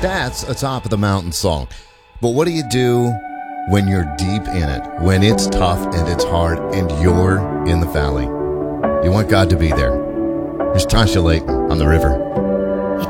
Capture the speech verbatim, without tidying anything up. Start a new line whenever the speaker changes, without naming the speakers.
That's a top of the mountain song. But what do you do when you're deep in it, when it's tough and it's hard and you're in the valley? You want God to be there. Here's Tasha Layton on the river.